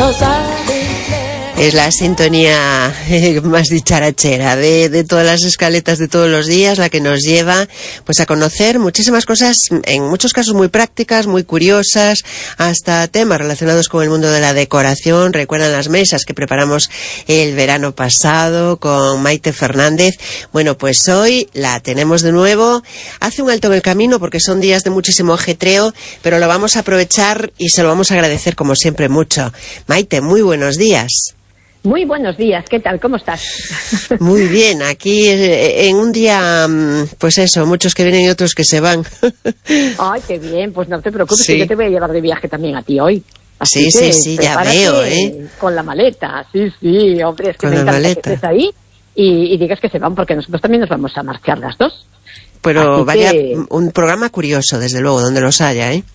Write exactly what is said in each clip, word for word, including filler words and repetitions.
Es la sintonía eh, más dicharachera de, de todas las escaletas de todos los días, la que nos lleva pues a conocer muchísimas cosas, en muchos casos muy prácticas, muy curiosas, hasta temas relacionados con el mundo de la decoración. Recuerdan las mesas que preparamos el verano pasado con Maite Fernández. Bueno, pues hoy la tenemos de nuevo. Hace un alto en el camino porque son días de muchísimo ajetreo, pero lo vamos a aprovechar y se lo vamos a agradecer como siempre mucho. Maite, muy buenos días. Muy buenos días, ¿qué tal? ¿Cómo estás? Muy bien, aquí en un día, pues eso, muchos que vienen y otros que se van. Ay, qué bien, pues no te preocupes, sí. que yo te voy a llevar de viaje también a ti hoy. Sí, Así sí, sí, ya veo, ¿eh? Con la maleta, sí, sí, hombre, es que con me la encanta maleta. que estés ahí y, y digas que se van, porque nosotros también nos vamos a marchar las dos. Pero Así vaya, que... un programa curioso, desde luego, donde los haya, ¿eh?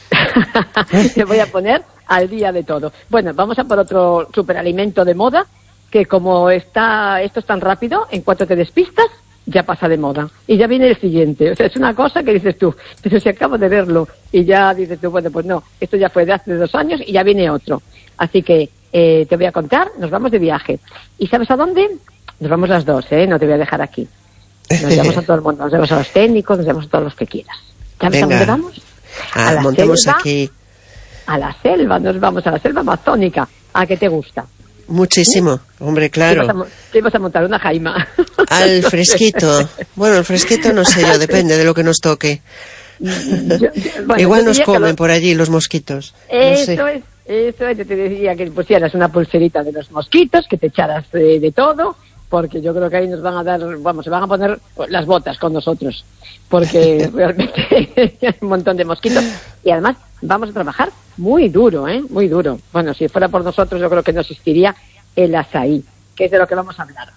Te voy a poner al día de todo. Bueno, vamos a por otro superalimento de moda, que como está esto es tan rápido, en cuanto te despistas, ya pasa de moda. Y ya viene el siguiente. O sea, es una cosa que dices tú, pero si acabo de verlo, y ya dices tú, bueno, pues no, esto ya fue de hace dos años y ya viene otro. Así que eh, te voy a contar, nos vamos de viaje. ¿Y sabes a dónde? Nos vamos las dos, ¿eh? No te voy a dejar aquí. Nos llevamos a todo el mundo, nos llevamos a los técnicos, nos llevamos a todos los que quieras. ¿Sabes a dónde vamos? Ah, a la montemos selva, aquí. A la selva, nos vamos a la selva amazónica. ¿A qué te gusta? Muchísimo, ¿sí? Hombre, claro. ¿Qué vas, a, ¿Qué vas a montar? ¿Una jaima? Al fresquito. Bueno, el fresquito no sé yo, depende de lo que nos toque. Yo, yo, bueno, Igual nos comen lo... por allí los mosquitos. Eso no sé. es, eso es. Yo te decía que pusieras una pulserita de los mosquitos, que te echaras de, de todo, porque yo creo que ahí nos van a dar, vamos, se van a poner las botas con nosotros, porque realmente hay un montón de mosquitos y además vamos a trabajar muy duro, ¿eh? Muy duro. Bueno, si fuera por nosotros yo creo que no existiría el azaí, que es de lo que vamos a hablar.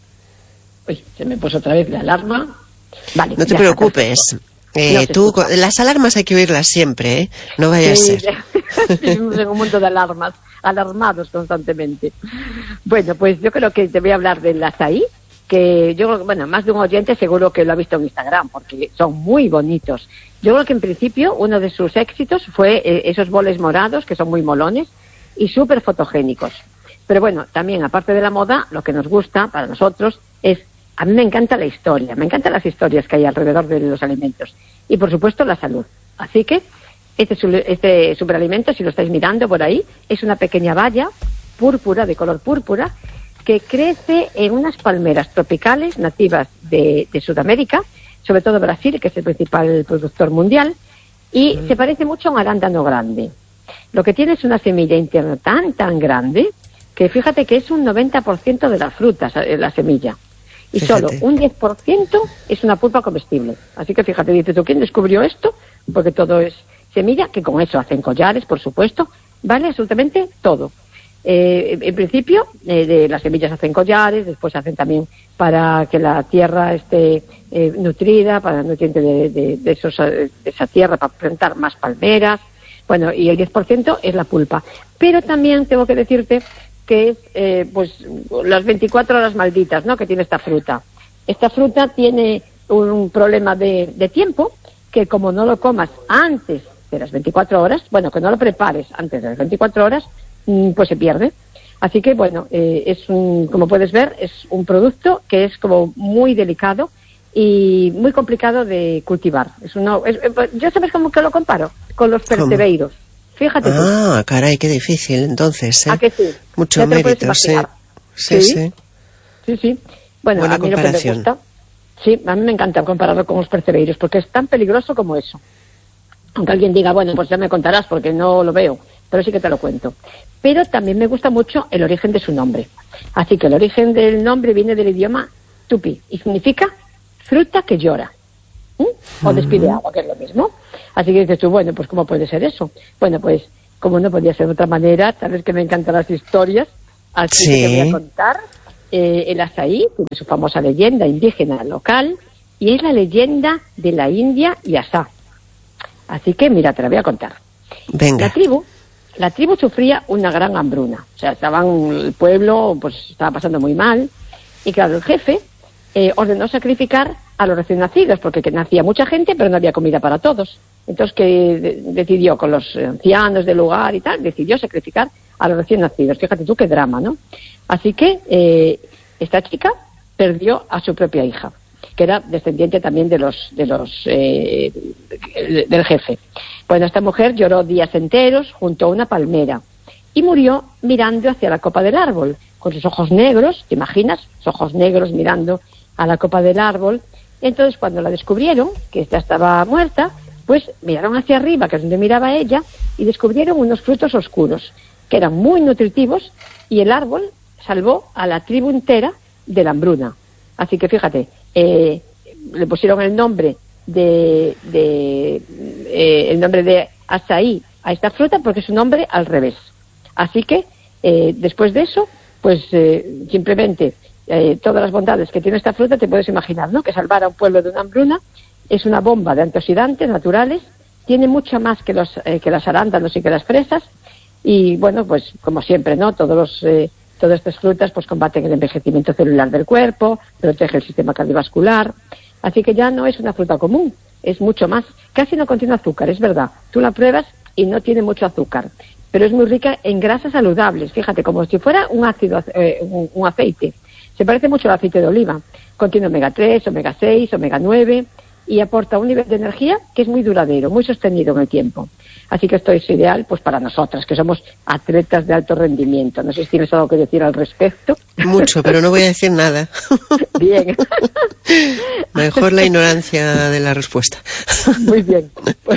Uy, se me puso otra vez la alarma. Vale. No te preocupes. Eh, no tú, las alarmas hay que oírlas siempre, ¿eh? No vaya sí, a ser. Vivimos en un mundo de alarmas, alarmados constantemente. Bueno, pues yo creo que te voy a hablar del azaí, que yo, bueno, más de un oyente seguro que lo ha visto en Instagram, porque son muy bonitos. Yo creo que en principio uno de sus éxitos fue eh, esos boles morados, que son muy molones y súper fotogénicos. Pero bueno, también aparte de la moda, lo que nos gusta para nosotros es, a mí me encanta la historia, me encantan las historias que hay alrededor de los alimentos y por supuesto la salud. Así que este, este superalimento, si lo estáis mirando por ahí, es una pequeña baya púrpura, de color púrpura, que crece en unas palmeras tropicales nativas de, de Sudamérica, sobre todo Brasil, que es el principal productor mundial, y mm. se parece mucho a un arándano grande. Lo que tiene es una semilla interna tan, tan grande, que fíjate que es un noventa por ciento de la fruta, la semilla. Y fíjate. Solo un diez por ciento es una pulpa comestible. Así que fíjate, dices tú, ¿quién descubrió esto? Porque todo es semilla, que con eso hacen collares, por supuesto, vale absolutamente todo. Eh, en principio, eh, de las semillas hacen collares, después hacen también para que la tierra esté eh, nutrida, para el nutriente de, de, de, esos, de esa tierra, para plantar más palmeras. Bueno, y el diez por ciento es la pulpa. Pero también tengo que decirte que es eh, pues las veinticuatro horas malditas, ¿no?, que tiene esta fruta. Esta fruta tiene un problema de, de tiempo, que como no lo comas antes de las veinticuatro horas, bueno, que no lo prepares antes de las veinticuatro horas, pues se pierde. Así que, bueno, eh, es un, como puedes ver, es un producto que es como muy delicado y muy complicado de cultivar. Es una, es, ¿yo sabes cómo que lo comparo? Con los percebeiros. Fíjate tú. Ah, caray, qué difícil, entonces, ¿eh? ¿A que sí? Mucho mérito, sí. Sí, sí. Sí, sí. sí. Bueno, buena a mí comparación. Lo que me gusta, sí, a mí me encanta compararlo con los percebeiros, porque es tan peligroso como eso. Aunque alguien diga, bueno, pues ya me contarás porque no lo veo, pero sí que te lo cuento. Pero también me gusta mucho el origen de su nombre. Así que el origen del nombre viene del idioma tupi y significa fruta que llora. ¿Mm? O despide agua, que es lo mismo. Así que dices tú, bueno, pues ¿cómo puede ser eso? Bueno, pues como no podía ser de otra manera, sabes que me encantan las historias, así sí. que te voy a contar. Eh, el azaí tiene su famosa leyenda indígena local y es la leyenda de la India y Asá. Así que mira, te la voy a contar. Venga. La tribu, la tribu sufría una gran hambruna. O sea, estaban, el pueblo pues estaba pasando muy mal. Y claro, el jefe eh, ordenó sacrificar a los recién nacidos, porque que nacía mucha gente, pero no había comida para todos. Entonces, que de, decidió, con los ancianos del lugar y tal, decidió sacrificar a los recién nacidos. Fíjate tú qué drama, ¿no? Así que eh, esta chica perdió a su propia hija, que era descendiente también de los, de los eh, del jefe. Bueno, esta mujer lloró días enteros junto a una palmera y murió mirando hacia la copa del árbol, con sus ojos negros, ¿te imaginas? Sus ojos negros mirando a la copa del árbol. Entonces, cuando la descubrieron, que ya estaba muerta, pues miraron hacia arriba, que es donde miraba ella, y descubrieron unos frutos oscuros, que eran muy nutritivos, y el árbol salvó a la tribu entera de la hambruna. Así que fíjate, eh, le pusieron el nombre de, de eh, el nombre de azaí a esta fruta porque es un nombre al revés. Así que eh, después de eso, pues eh, simplemente eh, todas las bondades que tiene esta fruta te puedes imaginar, ¿no? Que salvar a un pueblo de una hambruna, es una bomba de antioxidantes naturales, tiene mucho más que los eh, que las arándanos y que las fresas, y bueno, pues como siempre, ¿no? Todos los eh, todas estas frutas pues combaten el envejecimiento celular del cuerpo, protege el sistema cardiovascular, así que ya no es una fruta común, es mucho más. Casi no contiene azúcar, es verdad. Tú la pruebas y no tiene mucho azúcar, pero es muy rica en grasas saludables, fíjate, como si fuera un ácido, eh, un, un aceite. Se parece mucho al aceite de oliva. Contiene omega tres, omega seis, omega nueve y aporta un nivel de energía que es muy duradero, muy sostenido en el tiempo. Así que esto es ideal pues para nosotras, que somos atletas de alto rendimiento. No sé si tienes algo que decir al respecto. Mucho, pero no voy a decir nada. Bien. Mejor la ignorancia de la respuesta. Muy bien.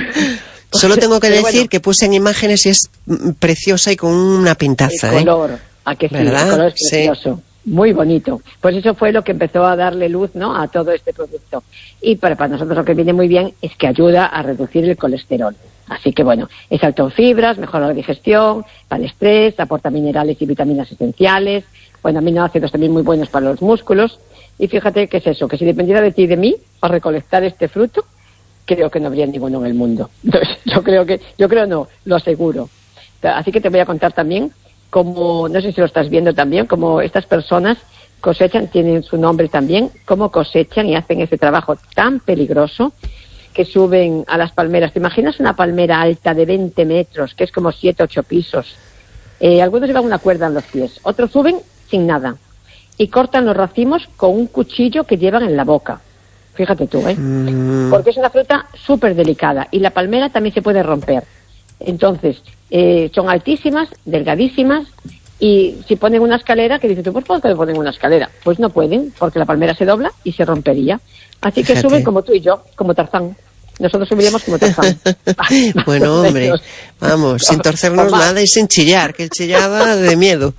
Solo tengo que Pero decir bueno, que puse en imágenes y es preciosa y con una pintaza. El color, ¿eh? ¿A que sí? ¿Verdad? El color es Sí. precioso. Muy bonito. Pues eso fue lo que empezó a darle luz, ¿no?, a todo este producto. Y para, para nosotros lo que viene muy bien es que ayuda a reducir el colesterol. Así que bueno, es alto en fibras, mejora la digestión, para el estrés, aporta minerales y vitaminas esenciales, bueno, aminoácidos también muy buenos para los músculos. Y fíjate que es eso, que si dependiera de ti y de mí, para recolectar este fruto, creo que no habría ninguno en el mundo. Entonces, yo creo que, yo creo no, lo aseguro. Así que te voy a contar también como, no sé si lo estás viendo también, como estas personas cosechan, tienen su nombre también, cómo cosechan y hacen ese trabajo tan peligroso que suben a las palmeras. ¿Te imaginas una palmera alta de veinte metros, que es como siete, ocho pisos? Eh, algunos llevan una cuerda en los pies, otros suben sin nada y cortan los racimos con un cuchillo que llevan en la boca. Fíjate tú, ¿eh? Mm. Porque es una fruta súper delicada y la palmera también se puede romper. Entonces, eh, son altísimas, delgadísimas, y si ponen una escalera, que dices tú, ¿por qué ponen una escalera? Pues no pueden, porque la palmera se dobla y se rompería. Así que Fíjate. Suben como tú y yo, como Tarzán. Nosotros subiríamos como Tarzán. Bueno, hombre, vamos, sin torcernos Papá. nada y sin chillar, que él chillaba de miedo.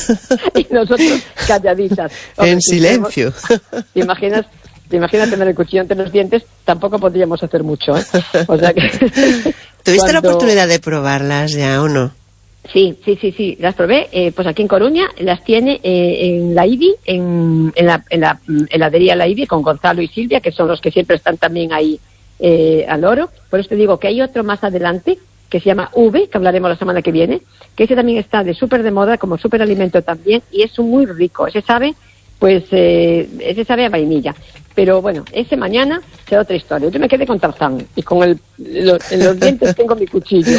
Y nosotros calladitas. Hombre, en si silencio. Tenemos, ¿te imaginas? Te imaginas tener el cuchillo entre los dientes, tampoco podríamos hacer mucho, ¿eh? O sea que... ¿Tuviste cuando... la oportunidad de probarlas ya o no? Sí, sí, sí, sí, las probé, eh, pues aquí en Coruña, las tiene eh, en la I B I, en, en, la, en la heladería La I B I, con Gonzalo y Silvia, que son los que siempre están también ahí eh, al oro. Por eso te digo que hay otro más adelante, que se llama V, que hablaremos la semana que viene, que ese también está de súper de moda, como súper alimento también, y es muy rico, ese sabe, pues, eh, ese sabe a vainilla. Pero bueno, ese mañana será otra historia. Yo me quedé con Tarzán y con el, lo, en los dientes tengo mi cuchillo.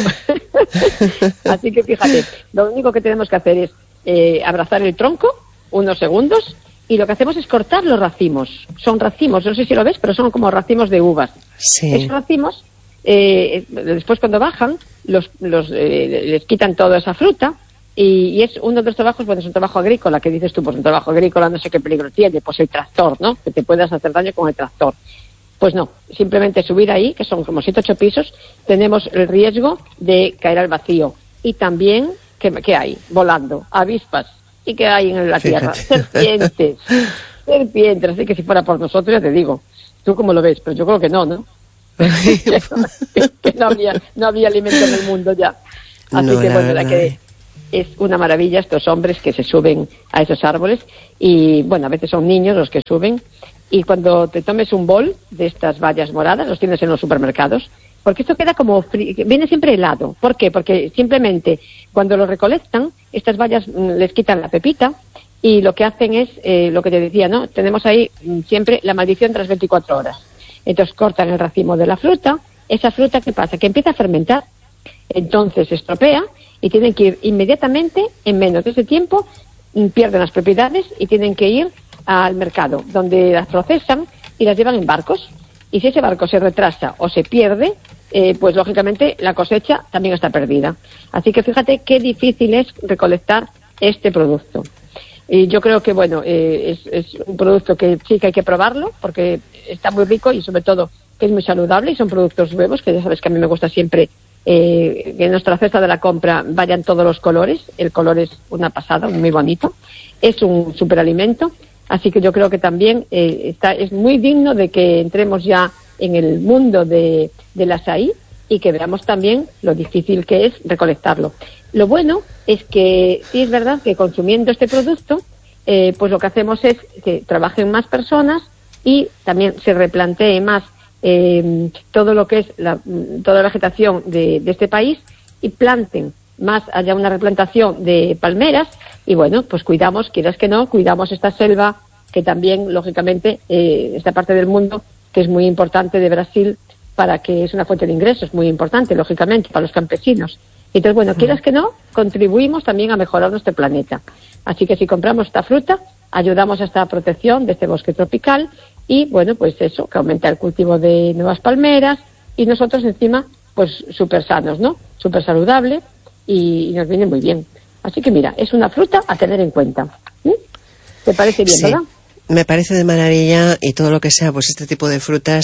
Así que fíjate, lo único que tenemos que hacer es eh, abrazar el tronco unos segundos y lo que hacemos es cortar los racimos. Son racimos, no sé si lo ves, pero son como racimos de uvas. Sí. Esos racimos, eh, después cuando bajan, los, los, eh, les quitan toda esa fruta. Y, y es uno de los trabajos, bueno, es un trabajo agrícola, que dices tú, pues un trabajo agrícola no sé qué peligro tiene, pues el tractor, ¿no? Que te puedas hacer daño con el tractor. Pues no, simplemente subir ahí, que son como siete, ocho pisos, tenemos el riesgo de caer al vacío. Y también, ¿qué, qué hay? Volando, avispas. ¿Y qué hay en la tierra? Fíjate. Serpientes. Serpientes. Así que si fuera por nosotros, ya te digo. ¿Tú cómo lo ves? Pero yo creo que no, ¿no? que, que no habría, no habría alimento en el mundo ya. Así no, que, bueno, la que... Es una maravilla estos hombres que se suben a esos árboles y, bueno, a veces son niños los que suben y cuando te tomes un bol de estas bayas moradas, los tienes en los supermercados, porque esto queda como, fri- viene siempre helado. ¿Por qué? Porque simplemente cuando lo recolectan, estas bayas mm, les quitan la pepita y lo que hacen es, eh, lo que te decía, ¿no? Tenemos ahí mm, siempre la maldición tras veinticuatro horas. Entonces cortan el racimo de la fruta, esa fruta, ¿qué pasa? Que empieza a fermentar, entonces se estropea y tienen que ir inmediatamente, en menos de ese tiempo, pierden las propiedades y tienen que ir al mercado, donde las procesan y las llevan en barcos. Y si ese barco se retrasa o se pierde, eh, pues lógicamente la cosecha también está perdida. Así que fíjate qué difícil es recolectar este producto. Y yo creo que, bueno, eh, es, es un producto que sí que hay que probarlo, porque está muy rico y sobre todo que es muy saludable, y son productos nuevos, que ya sabes que a mí me gusta siempre eh, que en nuestra cesta de la compra vayan todos los colores. El color es una pasada, muy bonito. Es un superalimento, así que yo creo que también eh, está, es muy digno de que entremos ya en el mundo de, del açaí y que veamos también lo difícil que es recolectarlo. Lo bueno es que sí es verdad que consumiendo este producto, eh, pues lo que hacemos es que trabajen más personas y también se replantee más eh, todo lo que es la, toda la vegetación de, de este país, y planten más, haya una replantación de palmeras, y bueno, pues cuidamos, quieras que no, cuidamos esta selva que también, lógicamente, eh, esta parte del mundo que es muy importante de Brasil, para que es una fuente de ingresos muy importante, lógicamente, para los campesinos. Entonces, bueno, quieras que no, contribuimos también a mejorar nuestro planeta. Así que si compramos esta fruta, ayudamos a esta protección de este bosque tropical y, bueno, pues eso, que aumenta el cultivo de nuevas palmeras, y nosotros encima, pues súper sanos, ¿no? Súper saludable, y, y nos viene muy bien. Así que mira, es una fruta a tener en cuenta. ¿Mm? ¿Te parece bien, sí, verdad? Me parece de maravilla, y todo lo que sea pues este tipo de frutas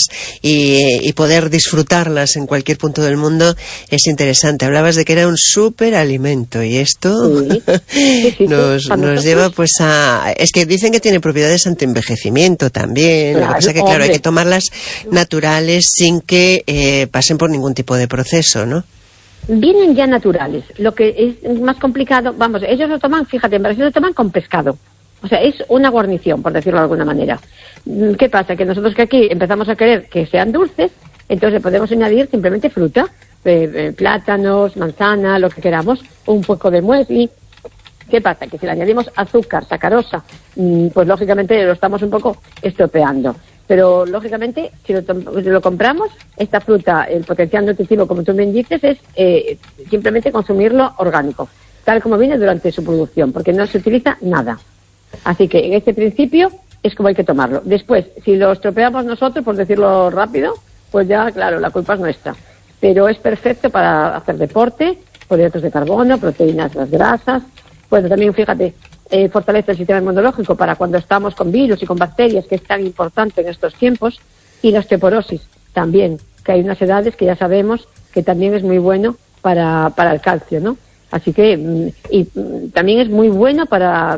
y, y poder disfrutarlas en cualquier punto del mundo es interesante. Hablabas de que era un superalimento, y esto sí. Sí, sí, nos, sí. nos lleva pues a... Es que dicen que tiene propiedades anti-envejecimiento también. Claro, lo que pasa es que, claro, hombre, hay que tomarlas naturales sin que eh, pasen por ningún tipo de proceso, ¿no? Vienen ya naturales. Lo que es más complicado, vamos, ellos lo toman, fíjate, en Brasil lo toman con pescado. O sea, es una guarnición, por decirlo de alguna manera. ¿Qué pasa? Que nosotros que aquí empezamos a querer que sean dulces, entonces le podemos añadir simplemente fruta, eh, eh, plátanos, manzana, lo que queramos, un poco de muesli. ¿Qué pasa? Que si le añadimos azúcar, sacarosa, pues lógicamente lo estamos un poco estropeando. Pero lógicamente, si lo, si lo compramos, esta fruta, el potencial nutritivo, como tú me dices, es eh, simplemente consumirlo orgánico, tal como viene durante su producción, porque no se utiliza nada. Así que en este principio es como hay que tomarlo. Después, si lo estropeamos nosotros, por decirlo rápido, pues ya, claro, la culpa es nuestra. Pero es perfecto para hacer deporte, por hidratos de carbono, proteínas, las grasas. Bueno, también, fíjate, eh, fortalece el sistema inmunológico para cuando estamos con virus y con bacterias, que es tan importante en estos tiempos. Y la osteoporosis también, que hay unas edades que ya sabemos que también es muy bueno para, para el calcio, ¿no? Así que, y también es muy bueno para...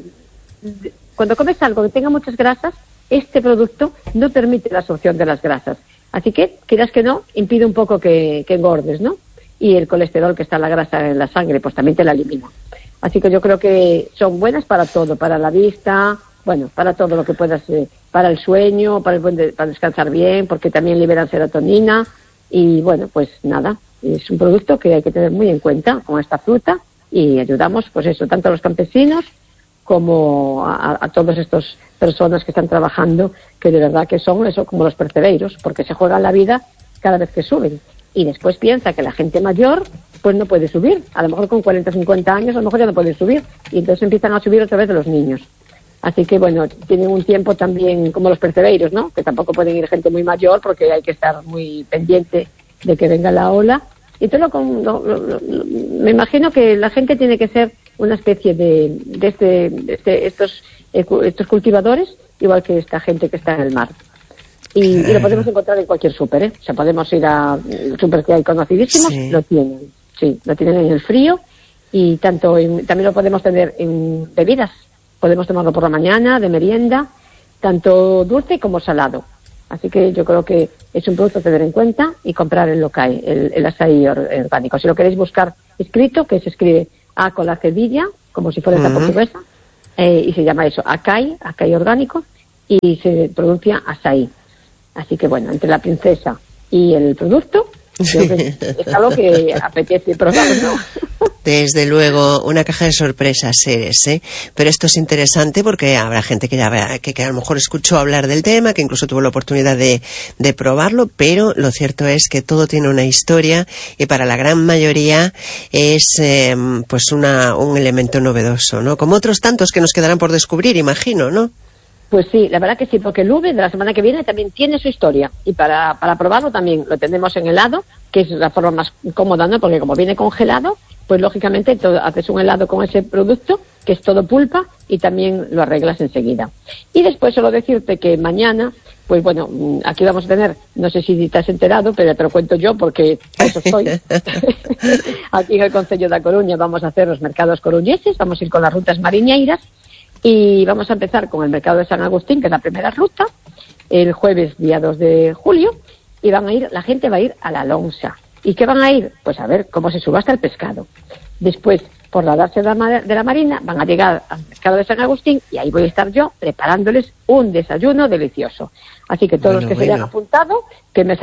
Cuando comes algo que tenga muchas grasas, este producto no permite la absorción de las grasas. Así que, quieras que no, impide un poco que, que engordes, ¿no? Y el colesterol, que está en la grasa en la sangre, pues también te la elimina. Así que yo creo que son buenas para todo, para la vista, bueno, para todo lo que puedas, eh, para el sueño, para, el buen de, para descansar bien, porque también liberan serotonina. Y bueno, pues nada, es un producto que hay que tener muy en cuenta con esta fruta, y ayudamos, pues eso, tanto a los campesinos como a, a todas estas personas que están trabajando, que de verdad que son eso, como los percebeiros, porque se juegan la vida cada vez que suben. Y después piensa que la gente mayor pues no puede subir, a lo mejor con cuarenta, cincuenta años a lo mejor ya no puede subir, y entonces empiezan a subir otra vez de los niños. Así que bueno, tienen un tiempo también como los percebeiros, ¿no? Que tampoco pueden ir gente muy mayor porque hay que estar muy pendiente de que venga la ola. Y todo lo, lo, lo, lo, me imagino que la gente tiene que ser una especie de, de, este, de este, estos, estos cultivadores, igual que esta gente que está en el mar. Y, y lo podemos encontrar en cualquier súper, ¿eh? O sea, podemos ir a súper que hay conocidísimos, sí. Lo tienen, sí, lo tienen en el frío, y tanto en, también lo podemos tener en bebidas. Podemos tomarlo por la mañana, de merienda, tanto dulce como salado. Así que yo creo que es un producto a tener en cuenta y comprar el local, el, el açaí orgánico. Si lo queréis buscar escrito, que se escribe A con la cedilla, como si fuera esta uh-huh. portuguesa, eh, y se llama eso, acai, acai orgánico, y se pronuncia açaí. Así que bueno, entre la princesa y el producto, Creo que es algo que apetece probar, ¿no? Desde luego, una caja de sorpresas eres, ¿eh? Pero esto es interesante porque habrá gente que ya que, que a lo mejor escuchó hablar del tema, que incluso tuvo la oportunidad de, de probarlo, pero lo cierto es que todo tiene una historia y para la gran mayoría es eh, pues una, un elemento novedoso, ¿no? Como otros tantos que nos quedarán por descubrir, imagino, ¿no? Pues sí, la verdad que sí, porque el Ube de la semana que viene también tiene su historia y para, para probarlo también lo tendremos en helado, que es la forma más cómoda, ¿no? Porque como viene congelado, pues lógicamente todo, haces un helado con ese producto, que es todo pulpa, y también lo arreglas enseguida. Y después solo decirte que mañana, pues bueno, aquí vamos a tener, no sé si te has enterado, pero te lo cuento yo porque eso soy. Aquí en el Concello da Coruña vamos a hacer los mercados coruñeses, vamos a ir con las rutas mariñeiras. Y vamos a empezar con el mercado de San Agustín, que es la primera ruta, el jueves día dos de julio, y van a ir, la gente va a ir a la Lonsa. ¿Y qué van a ir? Pues a ver cómo se subasta el pescado. Después, por la darse de la, de la Marina, van a llegar al mercado de San Agustín y ahí voy a estar yo preparándoles un desayuno delicioso. Así que todos bueno, los que bueno. se hayan apuntado, que me